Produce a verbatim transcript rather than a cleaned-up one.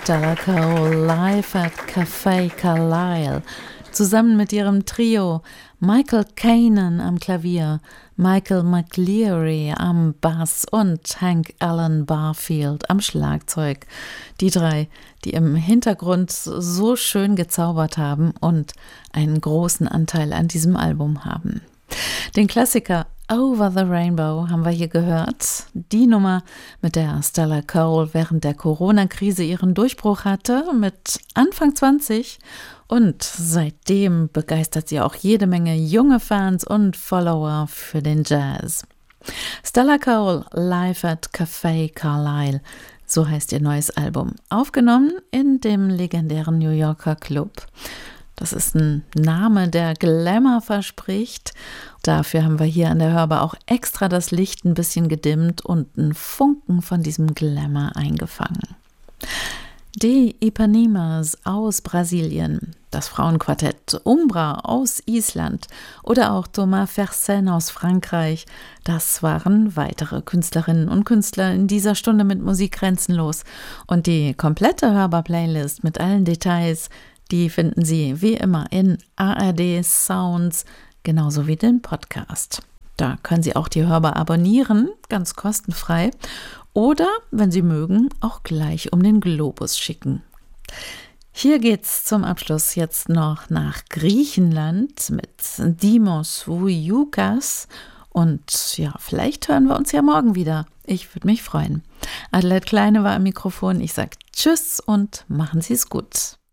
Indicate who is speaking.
Speaker 1: Stella Cole live at Café Carlyle, zusammen mit ihrem Trio Michael Kanan am Klavier, Michael McLeary am Bass und Hank Allen Barfield am Schlagzeug. Die drei, die im Hintergrund so schön gezaubert haben und einen großen Anteil an diesem Album haben. Den Klassiker Over the Rainbow haben wir hier gehört. Die Nummer, mit der Stella Cole während der Corona-Krise ihren Durchbruch hatte, mit Anfang zwanzig. Und seitdem begeistert sie auch jede Menge junge Fans und Follower für den Jazz. Stella Cole live at Café Carlyle, so heißt ihr neues Album. Aufgenommen in dem legendären New Yorker Club. Das ist ein Name, der Glamour verspricht. Dafür haben wir hier an der Hörbar auch extra das Licht ein bisschen gedimmt und einen Funken von diesem Glamour eingefangen. Die Ipanemas aus Brasilien, das Frauenquartett Umbra aus Island oder auch Thomas Fersen aus Frankreich, das waren weitere Künstlerinnen und Künstler in dieser Stunde mit Musik grenzenlos. Und die komplette Hörbar-Playlist mit allen Details, die finden Sie wie immer in A R D Sounds, genauso wie den Podcast. Da können Sie auch die Hörbar abonnieren, ganz kostenfrei. Oder, wenn Sie mögen, auch gleich um den Globus schicken. Hier geht's zum Abschluss jetzt noch nach Griechenland mit Dimos Vouioukas. Und ja, vielleicht hören wir uns ja morgen wieder. Ich würde mich freuen. Adelheid Kleine war am Mikrofon. Ich sage Tschüss und machen Sie es gut.